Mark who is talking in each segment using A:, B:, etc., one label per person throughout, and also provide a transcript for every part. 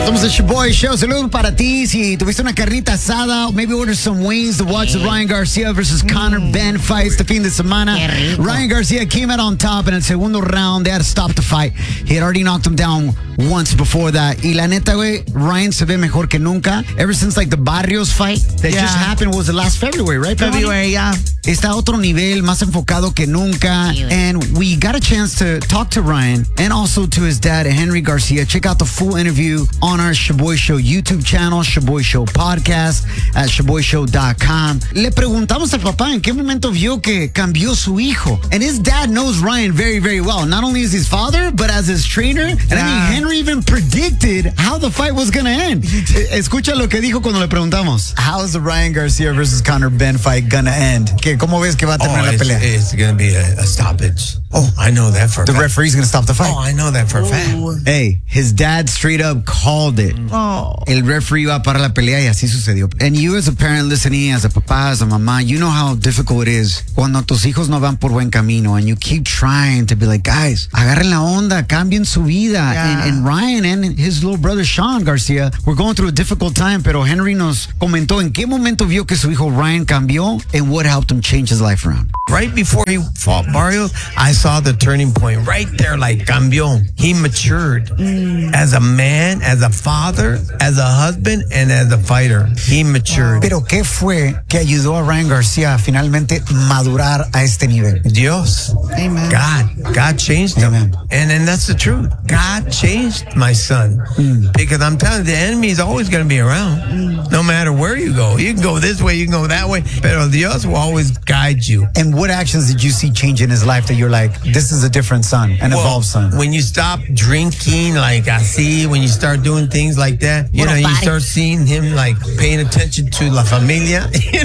A: Somos el Shaboy Show. Saludos para ti. Si tuviste una carnita asada, maybe order some wings to watch the Ryan Garcia versus Conor Ben fight este fin de semana. Ryan Garcia came out on top in el segundo round. They had to stop the fight. He had already knocked him down once before that. Y la neta, güey, Ryan se ve mejor que nunca. Ever since like the Barrios fight that just happened, was the last February, right?
B: February, yeah.
A: Está a otro nivel, más enfocado que nunca. And we got a chance to talk to Ryan and also to his dad, Henry Garcia. Check out the full interview on our Shaboy Show YouTube channel, Shaboy Show Podcast at ShaboyShow.com. Le preguntamos al papá en qué momento vio que cambió su hijo. And his dad knows Ryan very, very well. Not only as his father, but as his trainer. And I mean, Henry even predicted how the fight was going to end. Escucha lo que dijo cuando le preguntamos. How is the Ryan Garcia versus Conor Ben fight going to end? ¿Cómo ves que va a terminar la pelea?
B: It's going to be a stoppage. Oh, I know that for a fact.
A: The referee's going to stop the fight.
B: Oh, I know that for a fact.
A: Hey, his dad straight up called it. El referee iba a parar la pelea y así sucedió. And you as a parent listening, as a papá, as a mamá, you know how difficult it is cuando tus hijos no van por buen camino and you keep trying to be like, guys, agarren la onda, cambien su vida. And Ryan and his little brother Sean Garcia were going through a difficult time, pero Henry nos comentó en qué momento vio que su hijo Ryan cambió and what helped him change his life around.
B: Right before he fought Barrios, I saw the turning point right there, like cambió. He matured as a man, as a father, as a husband, and as a fighter. He matured.
A: Pero ¿qué fue que ayudó a Ryan Garcia a finalmente madurar a este nivel?
B: Dios.
A: Amen.
B: God changed him.
A: Amen.
B: And that's the truth. God changed my son. Because I'm telling you, the enemy is always going to be around. No matter where you go. You can go this way, you can go that way. Pero Dios will always guide you.
A: And what actions did you see change in his life that you're like, this is a different son, an evolved son?
B: When you stop drinking, like así, when you start doing things like that, you start seeing him like paying attention to la familia,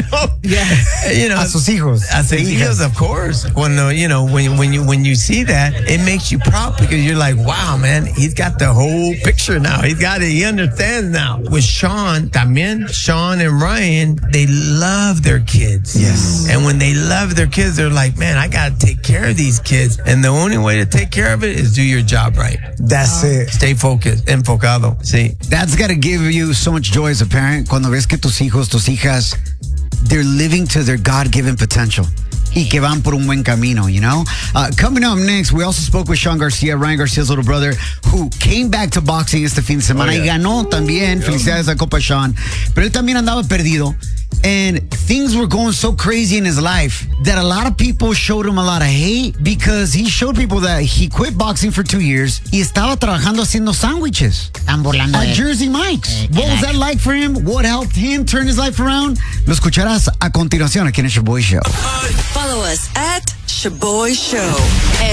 A: A sus hijos.
B: A sus hijos, of course. When you see that, it makes you proud because you're like, wow, man, he's got the whole picture now. He understands now. With Sean and Ryan, they love their kids.
A: Yes.
B: And when they love their kids, they're like, man, I got to take care of these kids. And the only way to take care of it is do your job right.
A: That's it.
B: Stay focused, enfocado. Sí.
A: That's got to give you so much joy as a parent cuando ves que tus hijos, tus hijas, they're living to their God-given potential. Y que van por un buen camino, you know? Coming up next, we also spoke with Sean Garcia, Ryan Garcia's little brother, who came back to boxing este fin de semana y ganó también. Felicidades a Copa Sean. Pero él también andaba perdido. And things were going so crazy in his life that a lot of people showed him a lot of hate because he showed people that he quit boxing for 2 years y estaba trabajando haciendo sándwiches at Jersey Mike's. What was that like for him? What helped him turn his life around? Lo escucharás a continuación aquí en el Shaboy Show.
C: Follow us at Shaboy Show.